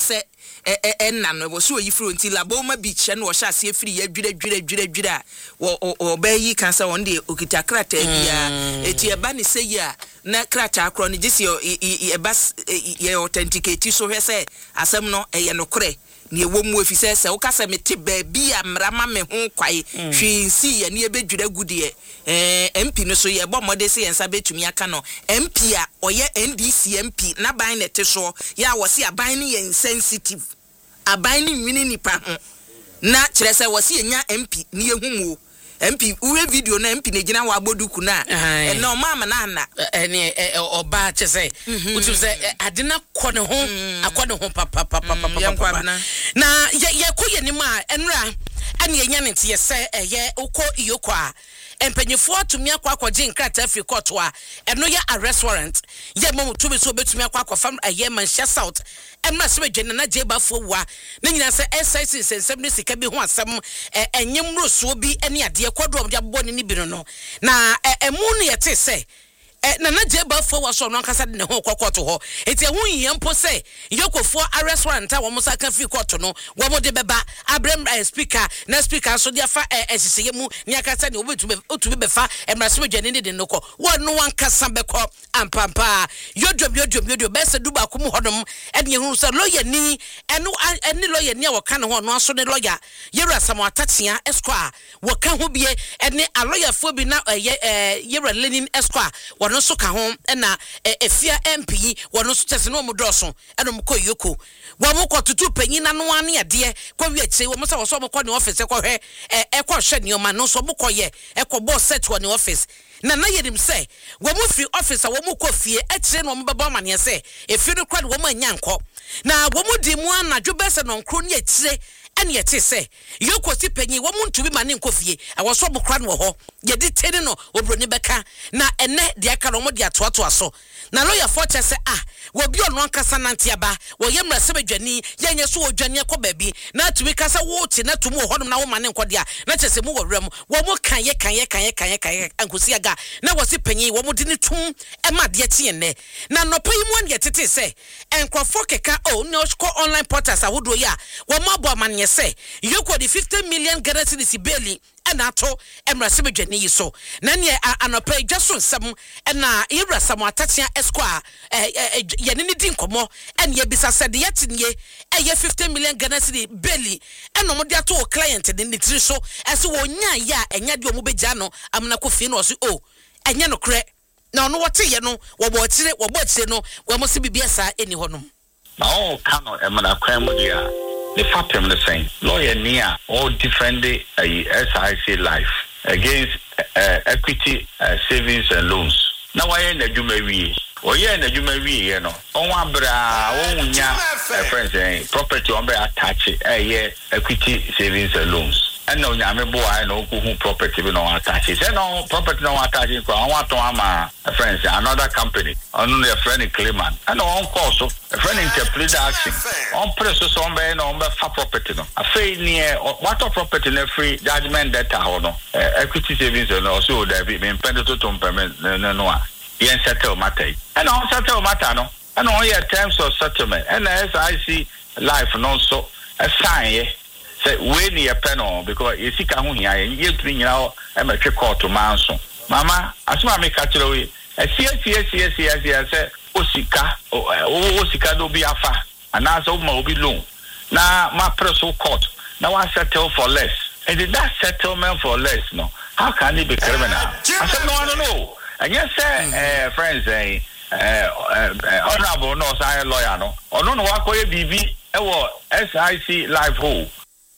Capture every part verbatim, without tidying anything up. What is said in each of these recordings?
se enna no wo so yi fronti Laboma beach no wo sha se free ya dwira dwira dwira dwira wo obayi kan se won de okita krata bia eti eba ne se ya na krata akro ne gisi e bas ye authenticate so hwe se asem no eye no kore ne ewo mu ofise se wo kasa mete ba bia mrama me ho kwai hwinsi ye ne ebedwira gude eh M P no so ye bo mode se yensa betumi aka no M P a oye N D C M P na ban ne te so ya wo se aban ne ye sensitive aban ne nwini nipa ho na kire se wo se yenya M P ne ehumu M P uwe video na M P ne gina wa aboduku na e na o mama na na ene oba che se utu se adena kɔ ne ho akɔ ne ho papa papa papa na ye ko ye ni ma enra ane yenya ne tie se eye ukɔ iyoko a empanyefo atumi akɔ akɔgye nkrata afri court a eno ya arrest warrant ye mo tumi so betumi akɔ akɔfam eye Manchester South emra se bedwene na jebafo wa na nyina se S I C sensem ne sika bi ho asem enyemro so bi ene ade kɔdom de abɔ ne ni bi no na emu ne yete se na na jeba fo wa so no kasa de ne ho kokoto ho eti ehun yempo se yokofo arrest warrant a wo musa kan free court no wo mo de beba abrem speaker na speaker so dia fa ehihye mu ni akasa ne obetu otu be fa emraso bedwane ne de no ko wo no wan kasa be ko ampampa yodwom yodwom yodwom be se duba ko mu hodom ene ehun so lawyer ni eno ene lawyer ni a wo kan ho no aso ne lawyer yera samatatia esquire wo kan ho bie ene a lawyer fo bi na yera Lenin esquire no so ka ho na efia M P wono so tese no mudoso eno mko yoko wo mko tutu panyina no ane ade kwa wi achi wo msa wo so mko ne office kwa hwe e kwa hwe ne o ma no so mko ye e kwa boss set wo ne office na na yerim se wo mu free officer wo mu ko fie akire no mbaba mane se efie no kwa wo mu anya nko na wo mu di mu anadwo bese no nkro ne akire ene yete se yoko si panyi wo mu ntubi mane nko fie awoso bokra no ho ye di tene no obroni beka na ene de aka no mo de atoato aso na lawyer for che se ah wo bi ono ankasa nante aba wo yemra se bedwani yenye so odwane ko baabi na tubi kasa wo ti na tumu ho na wo mane nko de a na che se mu wo wrem wo mu kan ye kan ye kan ye kan ye kan ye ankosi aga na wo si panyi wo mu di ne tum e ma de tie ne na no panyi mu an ye tete se enkrofo keka oh no ko online portals awodo ya wo mo abo amane se yoko di fifty million Ghana cedis belly ena to emra se bedwane yi so na ne anopa dwaso nsam ena yewra samatatia esquire ye ne di nkomo ena ye bisa se de yetinye eye fifty million Ghana cedis belly ena mo de ato client de ne tiri so ese wo nya ya enya de o mo begya no amna kofi no so o enya no kre na ono wote ye no wo bo tire wo bo tire no wo mo se bibia sa eni honom na o kano emna kwan mu dia the fatem the same lawyer near all defend the uh, S I C life against uh, equity uh, savings and loans. Now why na juma wie o ye na juma wie ye no on wa bra won nya friends eh property on be attach eh ye equity savings and loans and no nya me bo ai no ku hu property be no attach say no property no attach ko on wa to ama friends another company on no friend claimant and on course a friend interpret action on press so on be no on be fa property no afei near what property no free judgment data ho no equity savings no so there be me pendo to to payment no no yen settle matter and on settle matter no and on your terms of settlement and S I C life no so a sign say we near penal because you see ka hu hia ye tumi nyina e ma twe court man so mama asuma me ka kire we e sie sie sie sie sie say osika o osika do bi afa ana so ma obi loan na ma press court na one settle for less and did that settlement for less no how can it be criminal I said no no no and yes eh friends eh eh honorable no say lawyer no ono no wa koye bibi e wo S I C life hole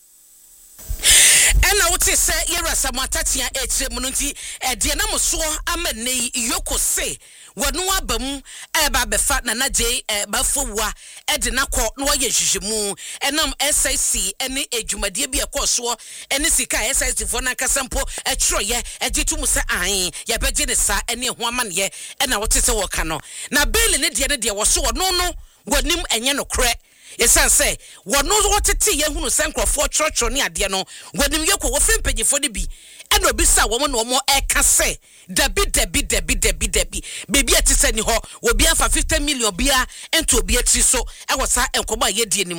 ena wote se yera samatatia etre mununti e de na moso amane yoko se wonu abam e ba befa na na je e ba fowa e de na kɔ no ye hwehwemu enam S I C ene edwumade bi ekoso ene sika S I C fo na kasampo e kyroye e gitum se an ye beje ne sa ene ho amane ena wote se wo ka no na bail ne de ne de wo so no no wonim enye no kre yesan say wono wotete ye hunu senkrofo churcho ne ade no wonim yeko wo fempanyefo de bi ena obi sa wo mo no mo e ka say dabi dabi dabi dabi dabi bebi atise ni ho wo bi afa fifty million bia ento obi atri so e wo sa enkoba ye die ni